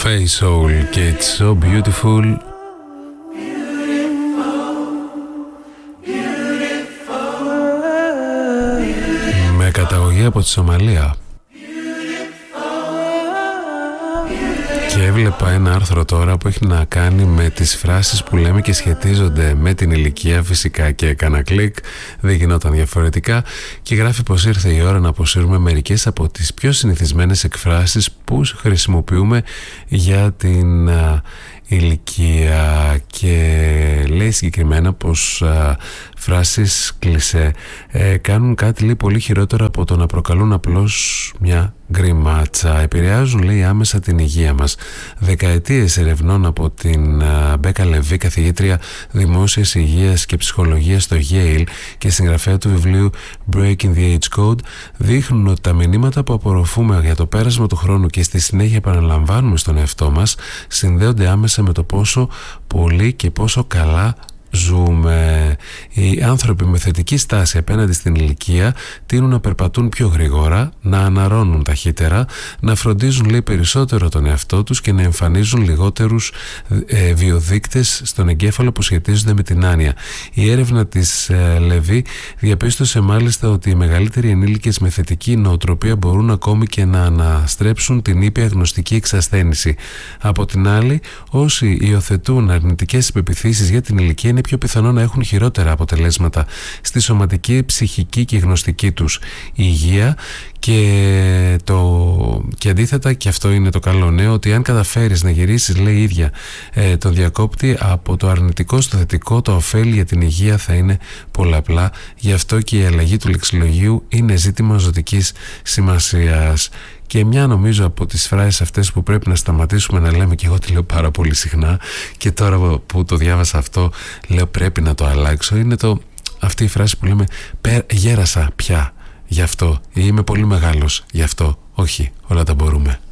Face Soul και It's So Beautiful. Με καταγωγή από τη Σομαλία. Και έβλεπα ένα άρθρο τώρα που έχει να κάνει με τις φράσεις που λέμε και σχετίζονται με την ηλικία. Φυσικά και έκανα κλικ, δεν γινόταν διαφορετικά, και γράφει πως ήρθε η ώρα να αποσύρουμε μερικές από τις πιο συνηθισμένες εκφράσεις που χρησιμοποιούμε για την ηλικία, και λέει συγκεκριμένα πως φράσεις κλισέ κάνουν κάτι, λέει, πολύ χειρότερο από το να προκαλούν απλώς μια γκριμάτσα. Επηρεάζουν, λέει, άμεσα την υγεία μας. Δεκαετίες ερευνών από την Μπέκα Λεβί, καθηγήτρια δημόσιας υγείας και ψυχολογίας στο Yale και συγγραφέα του βιβλίου Breaking the Age Code, δείχνουν ότι τα μηνύματα που απορροφούμε για το πέρασμα του χρόνου και στη συνέχεια επαναλαμβάνουμε στον εαυτό μας συνδέονται άμεσα με το πόσο πολύ και πόσο καλά ζούμε. Οι άνθρωποι με θετική στάση απέναντι στην ηλικία τείνουν να περπατούν πιο γρήγορα, να αναρρώνουν ταχύτερα, να φροντίζουν, λέει, περισσότερο τον εαυτό τους και να εμφανίζουν λιγότερους βιοδείκτες στον εγκέφαλο που σχετίζονται με την άνοια. Η έρευνα της Λεβί διαπίστωσε μάλιστα ότι οι μεγαλύτεροι ενήλικες με θετική νοοτροπία μπορούν ακόμη και να αναστρέψουν την ήπια γνωστική εξασθένηση. Από την άλλη, όσοι υιοθετούν αρνητικές πεποιθήσεις για την ηλικία είναι πιο πιθανό να έχουν χειρότερα αποτελέσματα στη σωματική, ψυχική και γνωστική τους υγεία. Και αντίθετα, και αυτό είναι το καλό νέο, ότι αν καταφέρεις να γυρίσεις, λέει η ίδια τον διακόπτη, από το αρνητικό στο θετικό, το ωφέλη για την υγεία θα είναι πολλαπλά. Γι' αυτό και η αλλαγή του λεξιλογίου είναι ζήτημα ζωτικής σημασίας. Και μια, νομίζω, από τις φράσεις αυτές που πρέπει να σταματήσουμε να λέμε, και εγώ τη λέω πάρα πολύ συχνά και τώρα που το διάβασα αυτό λέω πρέπει να το αλλάξω, είναι αυτή η φράση που λέμε γέρασα πια γι' αυτό, ή είμαι πολύ μεγάλος γι' αυτό. Όχι, όλα τα μπορούμε.